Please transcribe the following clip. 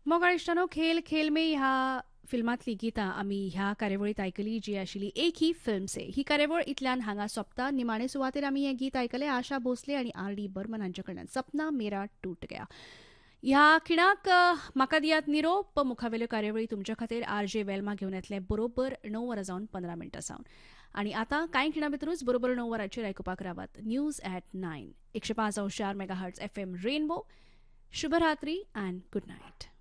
मोगाळ इश्टानो खेल खेल में ह्या फिल्मांतली गितां आमी ह्या कार्यावळीत आयकली जी आशिल्ली एक ही फिल्म से ही कार्यावळ इतल्यान हांगा सोंपता. निमाणे सुवातेर आमी हें गीत आयकलें आशा भोसले आनी R.D. बर्मन हांचे कडल्यान सपना मेरा टूट गया. ह्या खिणाक म्हाका दियात निरोप. मुखावेल्यो कार्यावळी तुमच्या खातीर RJ वेल्मा घेवन येतले बरोबर 9:15 सावन. आनी आतां कांय खिणां भितरूच बरोबर 9 वरांचेर आयकुपाक रावात news at 9 105.4 megahertz FM rainbow. शुभरात्री अँड गुड नायट.